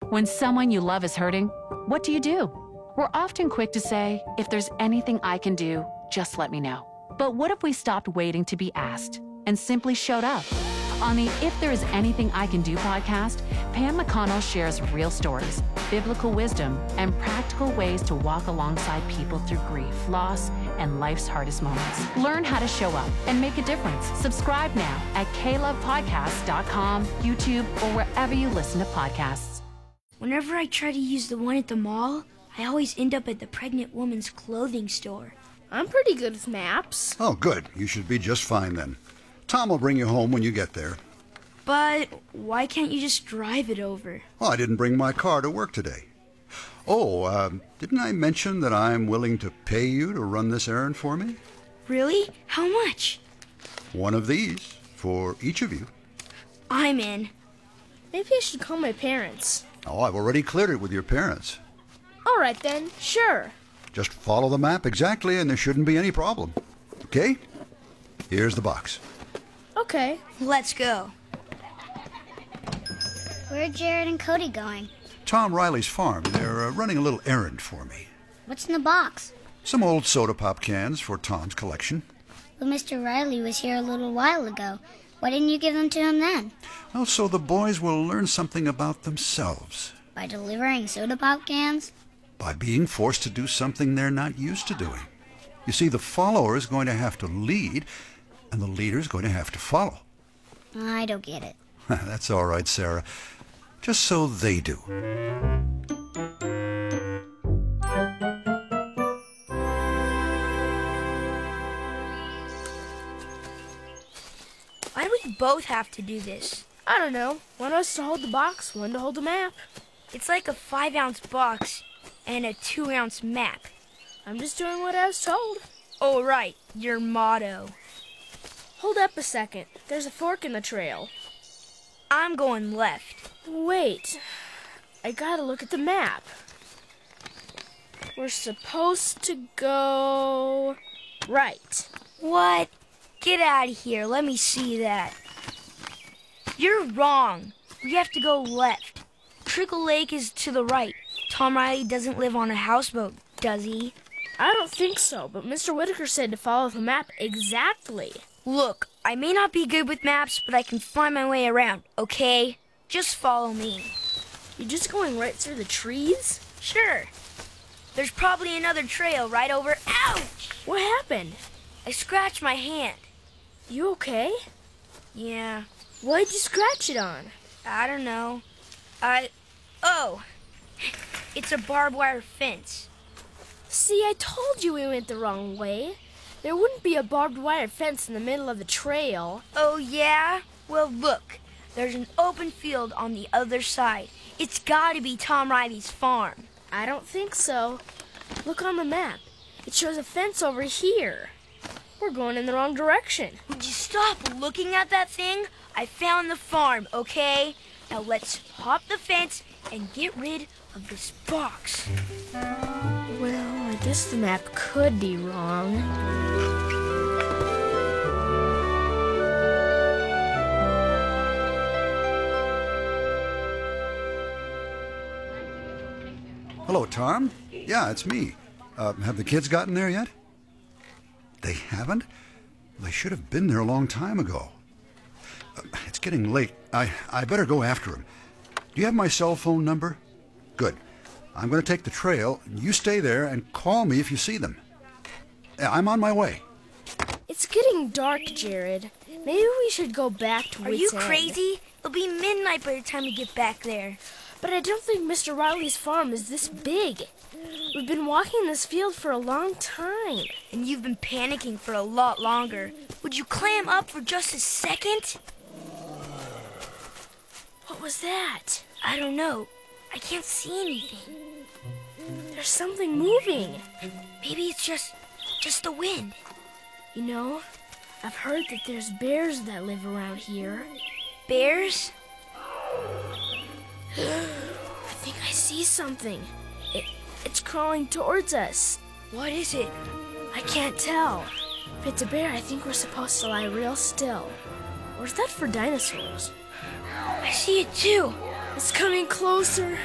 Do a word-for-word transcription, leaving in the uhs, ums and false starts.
When someone you love is hurting, what do you do? We're often quick to say, if there's anything I can do, just let me know. But what if we stopped waiting to be asked and simply showed up? On the If There Is Anything I Can Do podcast, Pam McConnell shares real stories, biblical wisdom, and practical ways to walk alongside people through grief, loss, and life's hardest moments. Learn how to show up and make a difference. Subscribe now at k love podcast dot com, YouTube, or wherever you listen to podcasts. Whenever I try to use the one at the mall, I always end up at the pregnant woman's clothing store. I'm pretty good with maps. Oh, good. You should be just fine then. Tom will bring you home when you get there. But why can't you just drive it over? Oh, I didn't bring my car to work today. Oh, uh, didn't I mention that I'm willing to pay you to run this errand for me? Really? How much? One of these for each of you. I'm in. Maybe I should call my parents. Oh, I've already cleared it with your parents. All right then, sure. Just follow the map exactly and there shouldn't be any problem. Okay? Here's the box. Okay. Let's go. Where are Jared and Cody going? Tom Riley's farm. They're uh, running a little errand for me. What's in the box? Some old soda pop cans for Tom's collection. But Mister Riley was here a little while ago. Why didn't you give them to him then? Well, so the boys will learn something about themselves. By delivering soda pop cans? By being forced to do something they're not used to doing. You see, the follower is going to have to lead, and the leader is going to have to follow. I don't get it. That's all right, Sarah. Just so they do. Why do we both have to do this? I don't know. One of us to hold the box, one to hold the map. It's like a five-ounce box and a two-ounce map. I'm just doing what I was told. Oh, right. Your motto. Hold up a second. There's a fork in the trail. I'm going left. Wait. I gotta look at the map. We're supposed to go right. What? Get out of here. Let me see that. You're wrong. We have to go left. Trickle Lake is to the right. Tom Riley doesn't live on a houseboat, does he? I don't think so, but Mister Whitaker said to follow the map exactly. Look, I may not be good with maps, but I can find my way around, okay? Just follow me. You're just going right through the trees? Sure. There's probably another trail right over... Ouch! What happened? I scratched my hand. You okay? Yeah. What'd you scratch it on? I don't know. I... Oh. It's a barbed wire fence. See, I told you we went the wrong way. There wouldn't be a barbed wire fence in the middle of the trail. Oh, yeah? Well, look. There's an open field on the other side. It's gotta be Tom Riley's farm. I don't think so. Look on the map. It shows a fence over here. We're going in the wrong direction. Would you stop looking at that thing? I found the farm, okay? Now let's hop the fence and get rid of this box. Well, I guess the map could be wrong. Hello, Tom. Yeah, it's me. Uh, have the kids gotten there yet? They haven't? They should have been there a long time ago. Uh, it's getting late. I, I better go after them. Do you have my cell phone number? Good. I'm going to take the trail. You stay there and call me if you see them. I'm on my way. It's getting dark, Jared. Maybe we should go back to Are Wits you End. crazy? It'll be midnight by the time we get back there. But I don't think Mister Riley's farm is this big. We've been walking this field for a long time. And you've been panicking for a lot longer. Would you clam up for just a second? What was that? I don't know. I can't see anything. There's something moving. Maybe it's just, just the wind. You know, I've heard that there's bears that live around here. Bears? I think I see something. It, it's crawling towards us. What is it? I can't tell. If it's a bear, I think we're supposed to lie real still. Or is that for dinosaurs? I see it too. It's coming closer.